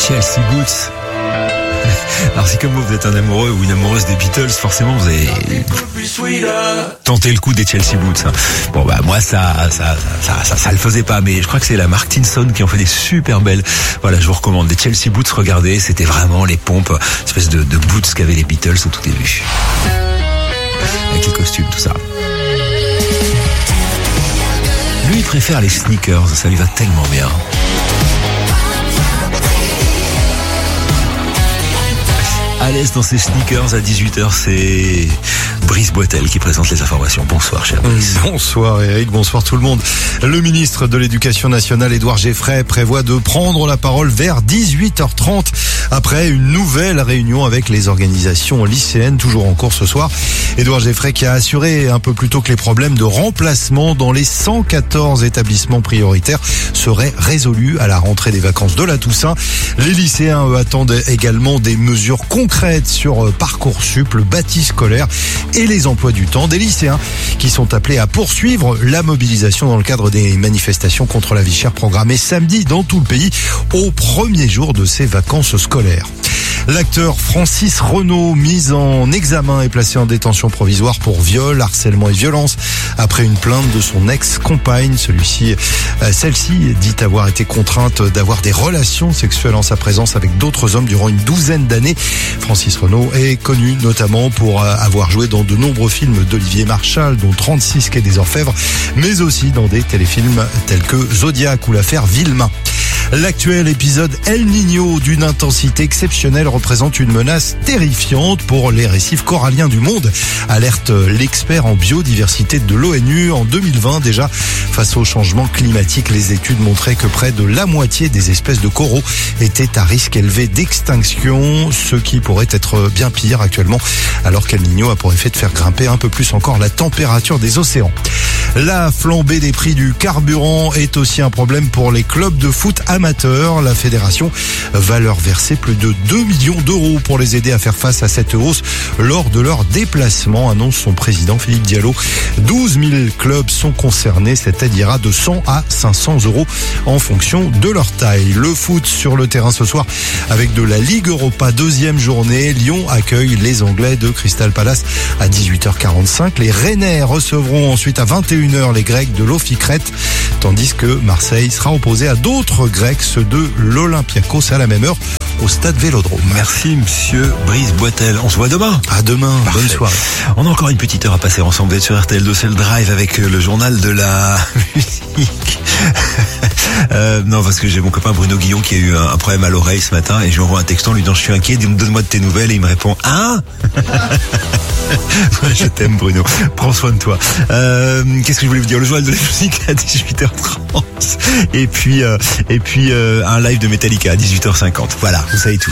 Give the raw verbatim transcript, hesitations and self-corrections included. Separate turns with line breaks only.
Chelsea Boots. Alors si comme vous, vous êtes un amoureux ou une amoureuse des Beatles, forcément vous avez tenté le coup des Chelsea Boots. Bon bah moi ça ça ça ça, ça, ça le faisait pas, mais je crois que c'est la marque Tinson qui en fait des super belles. Voilà, je vous recommande des Chelsea Boots. Regardez, c'était vraiment les pompes, espèce de, de boots qu'avaient les Beatles au tout début, avec les costumes, tout ça. Lui il préfère les sneakers, ça lui va tellement bien. À l'aise dans ses sneakers à dix-huit heures, c'est Brice Boitel qui présente les informations. Bonsoir, cher Brice.
Bonsoir Eric, bonsoir tout le monde. Le ministre de l'Éducation nationale, Édouard Geoffrey, prévoit de prendre la parole vers dix-huit heures trente après une nouvelle réunion avec les organisations lycéennes, toujours en cours ce soir. Édouard Geoffrey qui a assuré un peu plus tôt que les problèmes de remplacement dans les cent quatorze établissements prioritaires seraient résolus à la rentrée des vacances de la Toussaint. Les lycéens eux, attendent également des mesures concrètes sur Parcoursup, le bâti scolaire et les emplois du temps. Des lycéens qui sont appelés à poursuivre la mobilisation dans le cadre des manifestations contre la vie chère programmées samedi dans tout le pays au premier jour de ces vacances scolaires. L'acteur Francis Renaud, mis en examen et placé en détention provisoire pour viol, harcèlement et violence après une plainte de son ex-compagne. Celui-ci, celle-ci dit avoir été contrainte d'avoir des relations sexuelles en sa présence avec d'autres hommes durant une douzaine d'années. Francis Renaud est connu notamment pour avoir joué dans de nombreux films d'Olivier Marchal, dont trente-six Quai des Orfèvres, mais aussi dans des téléfilms tels que Zodiac ou l'affaire Villemain. L'actuel épisode El Niño d'une intensité exceptionnelle représente une menace terrifiante pour les récifs coralliens du monde, alerte l'expert en biodiversité de l'ONU. En deux mille vingt déjà, face au changement climatique, les études montraient que près de la moitié des espèces de coraux étaient à risque élevé d'extinction, ce qui pourrait être bien pire actuellement, alors qu'El Niño a pour effet de faire grimper un peu plus encore la température des océans. La flambée des prix du carburant est aussi un problème pour les clubs de foot amateurs. La fédération va leur verser plus de deux millions d'euros pour les aider à faire face à cette hausse lors de leur déplacement, annonce son président Philippe Diallo. douze mille clubs sont concernés, cette aide ira de cent à cinq cents euros en fonction de leur taille. Le foot sur le terrain ce soir avec de la Ligue Europa, deuxième journée. Lyon accueille les Anglais de Crystal Palace à dix-huit heures quarante-cinq. Les Rennais recevront ensuite à vingt et une heures les Grecs de l'Ophicrète, tandis que Marseille sera opposé à d'autres Grecs, ceux de l'Olympiakos, à la même heure au stade Vélodrome.
Merci monsieur Brice Boitel. On se voit demain.
À demain.
Parfait.
Bonne soirée.
On a encore une petite heure à passer ensemble. Vous êtes sur R T L deux, c'est le Drive avec le journal de la musique. Euh, non, parce que j'ai mon copain Bruno Guillon qui a eu un, un problème à l'oreille ce matin et je lui envoie un texto en lui disant je suis inquiet, donne-moi de tes nouvelles, et il me répond hein. Je t'aime Bruno, prends soin de toi. Euh, qu'est-ce que je voulais vous dire, le journal de la musique à dix-huit heures trente et puis euh, et puis euh, un live de Metallica à dix-huit heures cinquante. Voilà, vous savez tout.